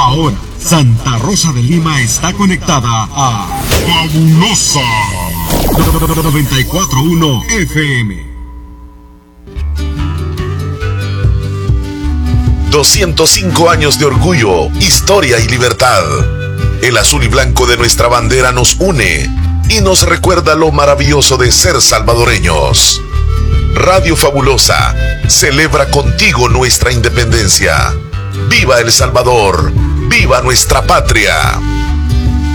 Ahora, Santa Rosa de Lima está conectada a Fabulosa 94.1 FM. 205 años de orgullo, historia y libertad. El azul y blanco de nuestra bandera nos une y nos recuerda lo maravilloso de ser salvadoreños. Radio Fabulosa celebra contigo nuestra independencia. ¡Viva El Salvador! ¡Viva nuestra patria!